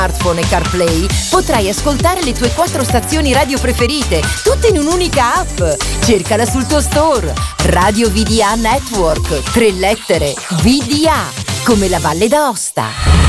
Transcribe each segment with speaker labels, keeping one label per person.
Speaker 1: smartphone e CarPlay potrai ascoltare le tue 4 stazioni radio preferite, tutte in un'unica app. Cercala sul tuo store. Radio VDA Network, 3 lettere, VDA, come la Valle d'Aosta.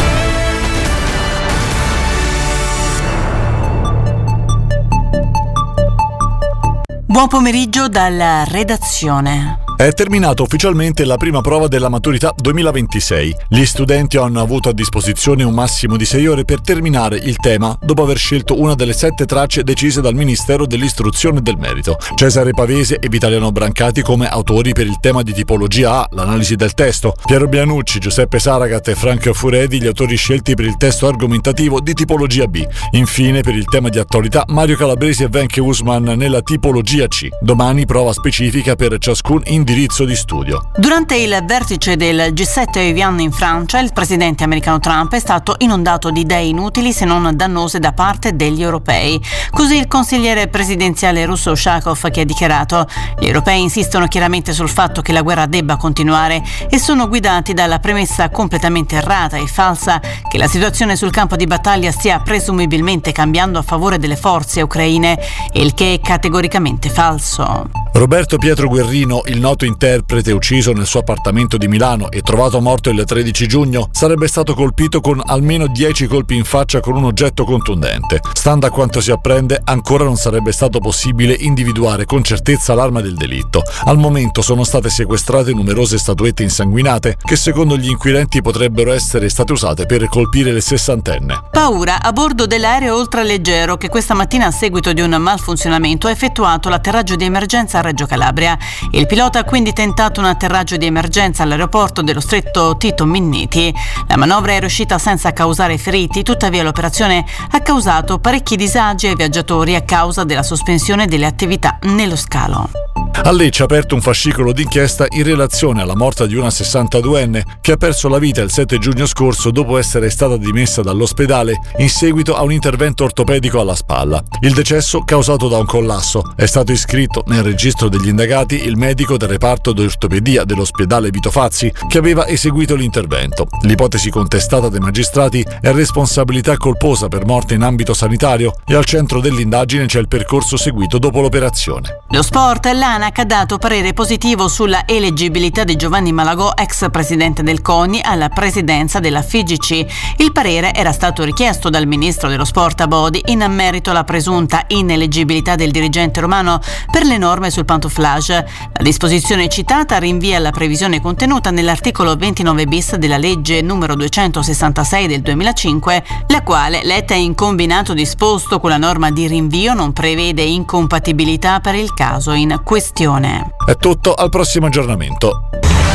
Speaker 2: Buon pomeriggio dalla redazione.
Speaker 3: È terminata ufficialmente la prima prova della maturità 2026. Gli studenti hanno avuto a disposizione un massimo di 6 ore per terminare il tema, dopo aver scelto una delle 7 tracce decise dal Ministero dell'Istruzione e del Merito. Cesare Pavese e Vitaliano Brancati come autori per il tema di tipologia A, l'analisi del testo. Piero Bianucci, Giuseppe Saragat e Franco Furedi, gli autori scelti per il testo argomentativo di tipologia B. Infine, per il tema di attualità, Mario Calabresi e Wenche Usman nella tipologia C. Domani prova specifica per ciascun indirizzo di studio.
Speaker 2: Durante il vertice del G7 a Evian in Francia, il presidente americano Trump è stato inondato di idee inutili se non dannose da parte degli europei. Così il consigliere presidenziale russo Ushakov, che ha dichiarato: gli europei insistono chiaramente sul fatto che la guerra debba continuare e sono guidati dalla premessa completamente errata e falsa che la situazione sul campo di battaglia stia presumibilmente cambiando a favore delle forze ucraine, il che è categoricamente falso.
Speaker 3: Roberto Pietro Guerrino, il noto interprete ucciso nel suo appartamento di Milano e trovato morto il 13 giugno, sarebbe stato colpito con almeno 10 colpi in faccia con un oggetto contundente. Stando a quanto si apprende, ancora non sarebbe stato possibile individuare con certezza l'arma del delitto. Al momento sono state sequestrate numerose statuette insanguinate che secondo gli inquirenti potrebbero essere state usate per colpire le sessantenne.
Speaker 2: Paura a bordo dell'aereo ultraleggero che questa mattina, a seguito di un malfunzionamento, ha effettuato l'atterraggio di emergenza a Reggio Calabria. Il pilota ha quindi tentato un atterraggio di emergenza all'aeroporto dello stretto Tito Minniti. La manovra è riuscita senza causare feriti, tuttavia l'operazione ha causato parecchi disagi ai viaggiatori a causa della sospensione delle attività nello scalo.
Speaker 3: A Lecce ha aperto un fascicolo d'inchiesta in relazione alla morte di una 62enne che ha perso la vita il 7 giugno scorso dopo essere stata dimessa dall'ospedale in seguito a un intervento ortopedico alla spalla. Il decesso, causato da un collasso, è stato iscritto nel registro degli indagati il medico del reparto di ortopedia dell'ospedale Vito Fazzi che aveva eseguito l'intervento. L'ipotesi contestata dai magistrati è responsabilità colposa per morte in ambito sanitario e al centro dell'indagine c'è il percorso seguito dopo l'operazione.
Speaker 2: Lo sport, l'ANAC ha dato parere positivo sulla eleggibilità di Giovanni Malagò, ex presidente del CONI, alla presidenza della FIGC. Il parere era stato richiesto dal ministro dello sport Abodi in merito alla presunta ineleggibilità del dirigente romano per le norme sul pantouflage. La disposizione citata rinvia alla previsione contenuta nell'articolo 29 bis della legge numero 266 del 2005, la quale, letta in combinato disposto con la norma di rinvio, non prevede incompatibilità per il caso in questione.
Speaker 3: È tutto, al prossimo aggiornamento.